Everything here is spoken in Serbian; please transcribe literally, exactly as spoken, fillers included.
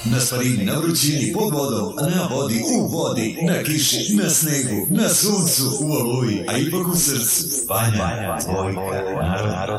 Na sparini, na vrućini, pod vodom, na vodi, u vodi, na kiši, na snegu, na suncu, u oluji, a ipak u srcu. Vanja, Vanja, tvojka, narod.